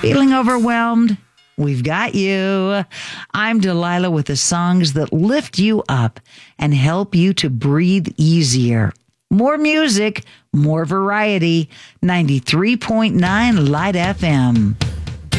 Feeling overwhelmed? We've got you. I'm Delilah with the songs that lift you up and help you to breathe easier. More music, more variety. 93.9 Light FM.